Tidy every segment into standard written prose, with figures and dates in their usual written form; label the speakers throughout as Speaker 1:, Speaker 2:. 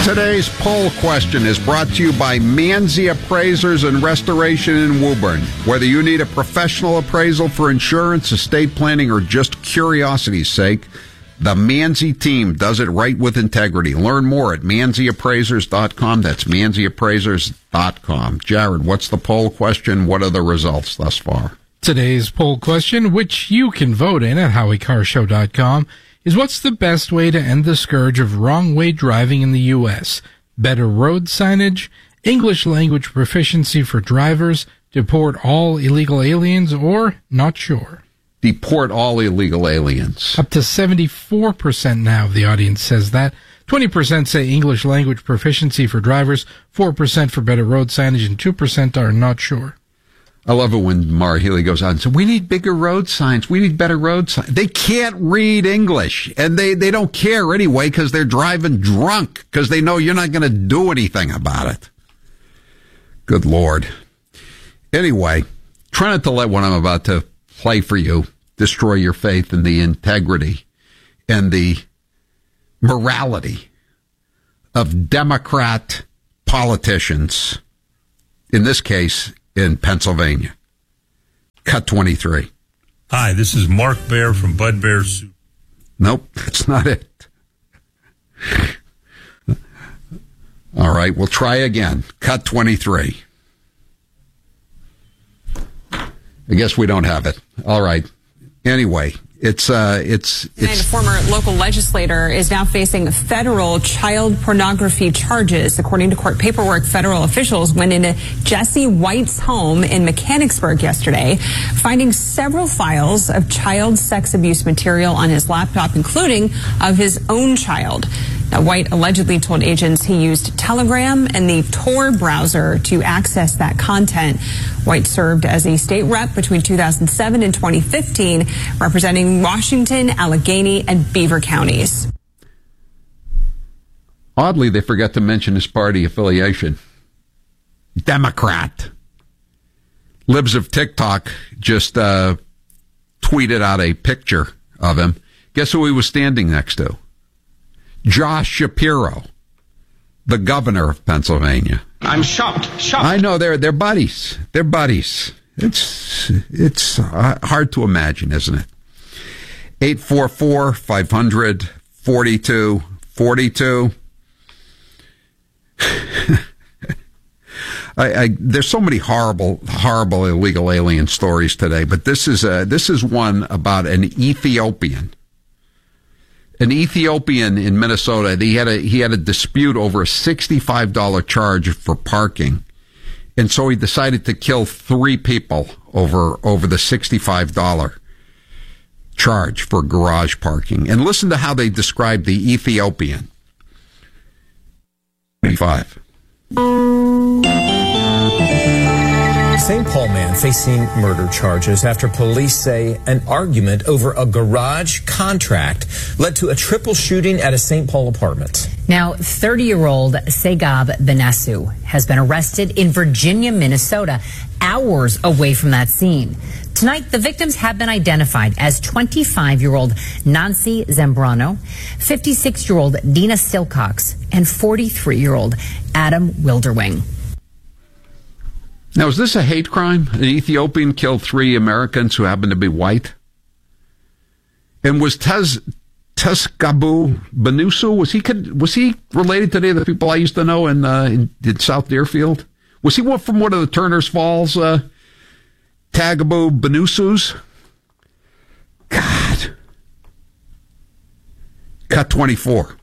Speaker 1: Today's poll question is brought to you by Manzi Appraisers and Restoration in Woburn. Whether you need a professional appraisal for insurance, estate planning, or just curiosity's sake, the Manzi team does it right with integrity. Learn more at manziappraisers.com. That's manziappraisers.com. Jared, what's the poll question? What are the results thus far?
Speaker 2: Today's poll question, which you can vote in at HowieCarShow.com, is what's the best way to end the scourge of wrong-way driving in the U.S.? Better road signage, English language proficiency for drivers, deport all illegal aliens, or not sure?
Speaker 1: Deport all illegal aliens.
Speaker 2: Up to 74% now of the audience says that. 20% say English language proficiency for drivers, 4% for better road signage, and 2% are not sure.
Speaker 1: I love it when Mara Healy goes on and says, we need bigger road signs. We need better road signs. They can't read English, and they don't care anyway because they're driving drunk because they know you're not going to do anything about it. Good Lord. Anyway, try not to let what I'm about to play for you destroy your faith in the integrity and the morality of Democrat politicians, in this case, in Pennsylvania. Cut 23.
Speaker 3: Hi, this is Mark Bear from Bud Bear Soup.
Speaker 1: Nope, that's not it. All right, we'll try again. Cut 23. I guess we don't have it. All right. Anyway, it's
Speaker 4: And a former local legislator is now facing federal child pornography charges. According to court paperwork, federal officials went into Jesse White's home in Mechanicsburg yesterday, finding several files of child sex abuse material on his laptop, including of his own child. Now, White allegedly told agents he used Telegram and the Tor browser to access that content. White served as a state rep between 2007 and 2015, representing Washington, Allegheny, and Beaver counties.
Speaker 1: Oddly, they forgot to mention his party affiliation. Democrat. Libs of TikTok just tweeted out a picture of him. Guess who he was standing next to? Josh Shapiro, the governor of Pennsylvania.
Speaker 5: I'm shocked.
Speaker 1: I know they're buddies. They're buddies. It's hard to imagine, isn't it? 844-500-4242. There's so many horrible illegal alien stories today, but this is one about an Ethiopian. An Ethiopian in Minnesota, he had a dispute over a $65 charge for parking, and so he decided to kill 3 people over the $65 charge for garage parking. And listen to how they describe the Ethiopian. 25.
Speaker 6: St. Paul man facing murder charges after police say an argument over a garage contract led to a triple shooting at a St. Paul apartment.
Speaker 7: Now, 30-year-old Segab Benasu has been arrested in Virginia, Minnesota, hours away from that scene. Tonight, the victims have been identified as 25-year-old Nancy Zambrano, 56-year-old Dina Silcox, and 43-year-old Adam Wilderwing.
Speaker 1: Now, is this a hate crime? An Ethiopian killed 3 Americans who happen to be white? And was Teskabu Benusu, was he related to any of the people I used to know in South Deerfield? Was he from one of the Turner's Falls Tagabu Benusus? God. Cut 24.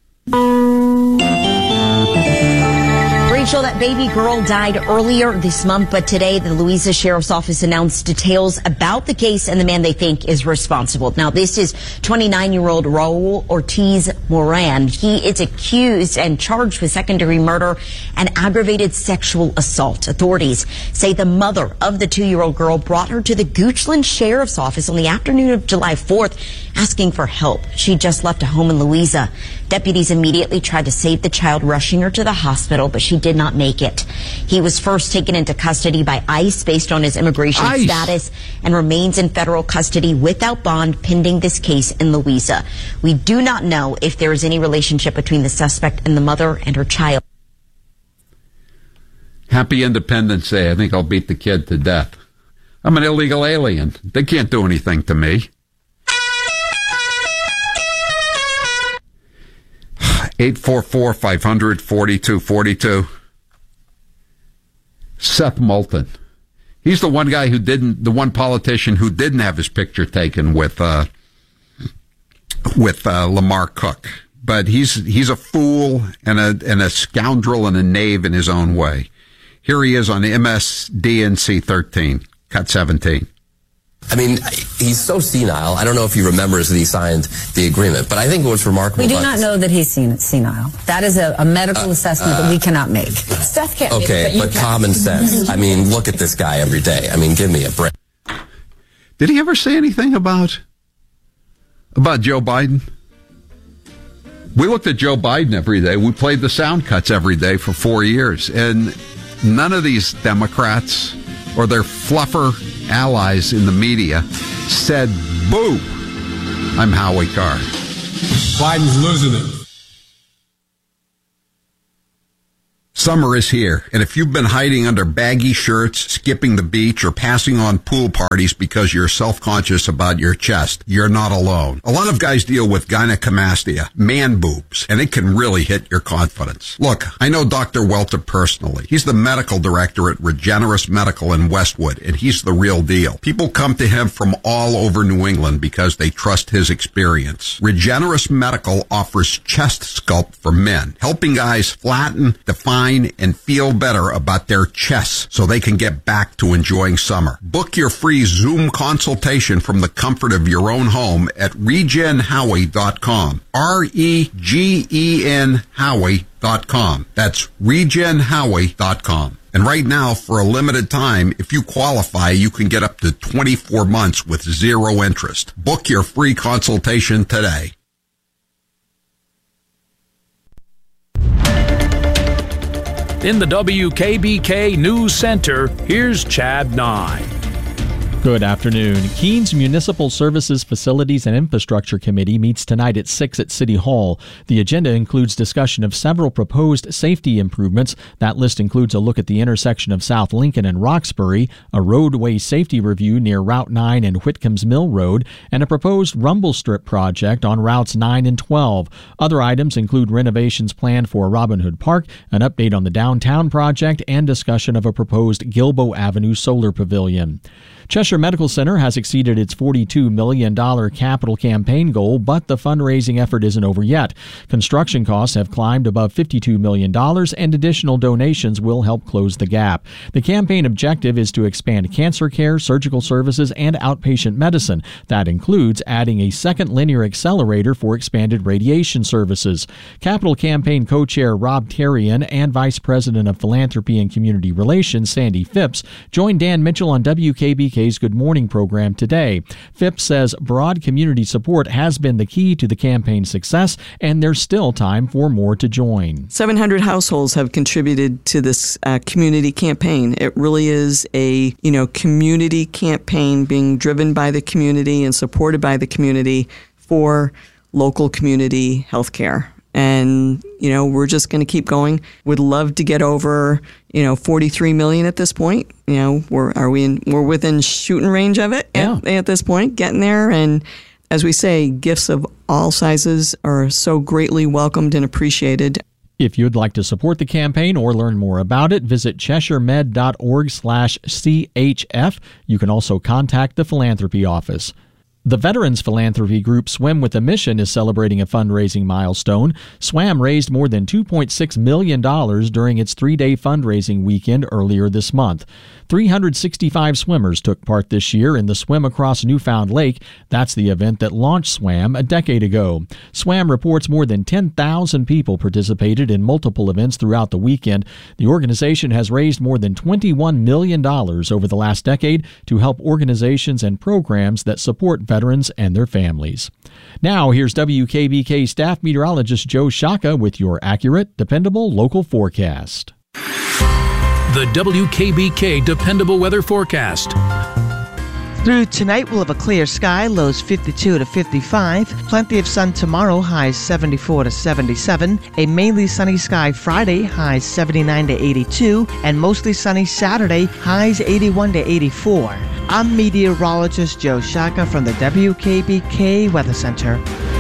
Speaker 8: Rachel, that baby girl died earlier this month, but today the Louisa Sheriff's Office announced details about the case and the man they think is responsible. Now, this is 29-year-old Raul Ortiz Moran. He is accused and charged with second-degree murder and aggravated sexual assault. Authorities say the mother of the 2-year-old girl brought her to the Goochland Sheriff's Office on the afternoon of July 4th, asking for help. She just left a home in Louisa. Deputies immediately tried to save the child, rushing her to the hospital, but she did not make it. He was first taken into custody by ICE based on his immigration status and remains in federal custody without bond pending this case in Louisa. We do not know if there is any relationship between the suspect and the mother and her child.
Speaker 1: Happy Independence Day. I think I'll beat the kid to death. I'm an illegal alien. They can't do anything to me. 844-500-4242. Seth Moulton. He's the one guy the one politician who didn't have his picture taken with Lamar Cook. But he's a fool and a scoundrel and a knave in his own way. Here he is on MSDNC 13, cut 17.
Speaker 5: I mean, he's so senile. I don't know if he remembers that he signed the agreement, but I think what's remarkable.
Speaker 9: We do not know that he's senile. That is a medical assessment that we cannot make.
Speaker 10: Seth can't make
Speaker 5: it, but common sense. I mean, look at this guy every day. I mean, give me a break.
Speaker 1: Did he ever say anything about Joe Biden? We looked at Joe Biden every day. We played the sound cuts every day for 4 years, and none of these Democrats or their fluffer allies in the media said, boo, I'm Howie Carr.
Speaker 11: Biden's losing it.
Speaker 1: Summer is here, and if you've been hiding under baggy shirts, skipping the beach, or passing on pool parties because you're self-conscious about your chest, you're not alone. A lot of guys deal with gynecomastia, man boobs, and it can really hit your confidence. Look, I know Dr. Welter personally. He's the medical director at Regenerous Medical in Westwood, and he's the real deal. People come to him from all over New England because they trust his experience. Regenerous Medical offers chest sculpt for men, helping guys flatten, define, and feel better about their chests so they can get back to enjoying summer. Book your free Zoom consultation from the comfort of your own home at regenhowie.com. REGEN Howie.com. That's regenhowie.com. And right now, for a limited time, if you qualify, you can get up to 24 months with zero interest. Book your free consultation today.
Speaker 12: In the WKBK News Center, here's Chad Nye.
Speaker 13: Good afternoon. Keens Municipal Services Facilities and Infrastructure Committee meets tonight at 6 at City Hall. The agenda includes discussion of several proposed safety improvements. That list includes a look at the intersection of South Lincoln and Roxbury, a roadway safety review near Route 9 and Whitcomb's Mill Road, and a proposed rumble strip project on Routes 9 and 12. Other items include renovations planned for Robin Hood Park, an update on the downtown project, and discussion of a proposed Gilbo Avenue solar pavilion. Cheshire Medical Center has exceeded its $42 million capital campaign goal, but the fundraising effort isn't over yet. Construction costs have climbed above $52 million, and additional donations will help close the gap. The campaign objective is to expand cancer care, surgical services, and outpatient medicine. That includes adding a second linear accelerator for expanded radiation services. Capital Campaign co-chair Rob Terrian and Vice President of Philanthropy and Community Relations Sandy Phipps joined Dan Mitchell on WKBK's Good Morning program today. Phipps says broad community support has been the key to the campaign's success, and there's still time for more to join.
Speaker 14: 700 households have contributed to this community campaign. It really is a community campaign being driven by the community and supported by the community for local community health care. And, we're just going to keep going. Would love to get over, 43 million at this point. We're within shooting range of it at this point, getting there. And as we say, gifts of all sizes are so greatly welcomed and appreciated.
Speaker 13: If you'd like to support the campaign or learn more about it, visit cheshiremed.org/CHF. You can also contact the Philanthropy Office. The Veterans Philanthropy Group Swim with a Mission is celebrating a fundraising milestone. SWAM raised more than $2.6 million during its 3-day fundraising weekend earlier this month. 365 swimmers took part this year in the Swim Across Newfound Lake. That's the event that launched SWAM a decade ago. SWAM reports more than 10,000 people participated in multiple events throughout the weekend. The organization has raised more than $21 million over the last decade to help organizations and programs that support veterans and their families. Now, here's WKBK staff meteorologist Joe Shaka with your accurate, dependable local forecast.
Speaker 12: The WKBK Dependable Weather Forecast.
Speaker 10: Through tonight, we'll have a clear sky, lows 52 to 55. Plenty of sun tomorrow, highs 74 to 77. A mainly sunny sky Friday, highs 79 to 82. And mostly sunny Saturday, highs 81 to 84. I'm meteorologist Joe Shaka from the WKBK Weather Center.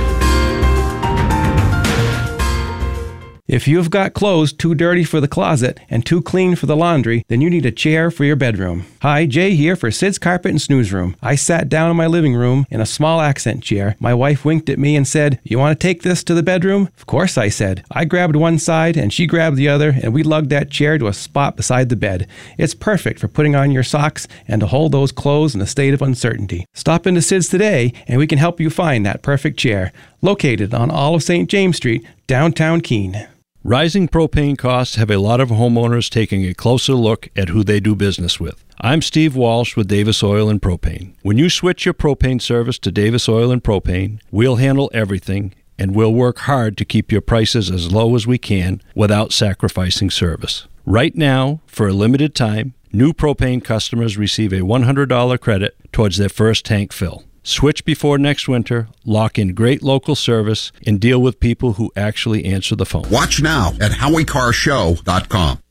Speaker 15: If you've got clothes too dirty for the closet and too clean for the laundry, then you need a chair for your bedroom. Hi, Jay here for Sid's Carpet and Snooze Room. I sat down in my living room in a small accent chair. My wife winked at me and said, "You want to take this to the bedroom?" Of course, I said. I grabbed one side and she grabbed the other, and we lugged that chair to a spot beside the bed. It's perfect for putting on your socks and to hold those clothes in a state of uncertainty. Stop into Sid's today and we can help you find that perfect chair. Located on all of St. James Street, downtown Keene.
Speaker 16: Rising propane costs have a lot of homeowners taking a closer look at who they do business with. I'm Steve Walsh with Davis Oil and Propane. When you switch your propane service to Davis Oil and Propane, we'll handle everything, and we'll work hard to keep your prices as low as we can without sacrificing service. Right now, for a limited time, new propane customers receive a $100 credit towards their first tank fill. Switch before next winter, lock in great local service, and deal with people who actually answer the phone.
Speaker 1: Watch now at HowieCarShow.com.